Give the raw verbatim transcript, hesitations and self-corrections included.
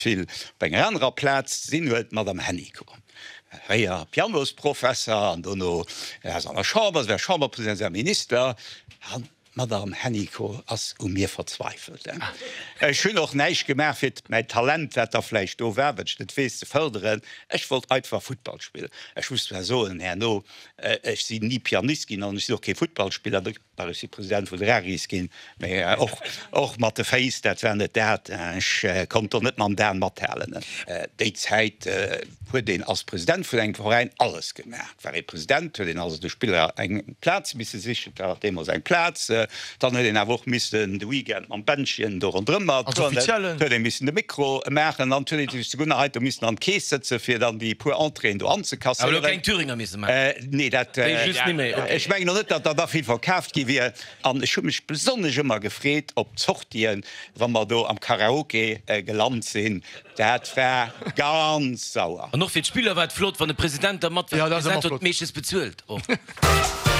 viel bei en anderer Platz sinn huet mat am Henniko. Heier Pianosprofessor an donno an der Chamber, wer Chamberpräsident Minister. Madame Henniko ass um mir verzweifelt. Ech hun noch neich gemerkt mein Talent wetterfleich do werbet net wees ze förderen. Ech wollt einfach Football spielen. Ech muss so her no Ech si nie Pianist gin an ich okay Footballspieler si Präsident vu Regis gin och och mat de Face dat wendet dat Ech kom net man der Matellen. Déiäit huet den als Präsident vu eng Verein alles gemerkt. Wer e Präsident huet den as de Spieler eng Platz bis sich dem er seg Platz. Dann den er woch missen de Wekend am Benchen do an Drëmmer missen de Mikro Mächen an Gunnnerheit missen an Kees setze fir dann die puer anreen do anzekassen. Thüringer miss Nee dat Ech meng net, dat da viel verkauft gi wie an schummech besonnech immer gefréet op Zochtien, wann man do am Karaoke äh, geland sinn. Dat wär ganz sauer. An noch fir d Spieler wat Flot van de Präsident der mat méches bezuelt.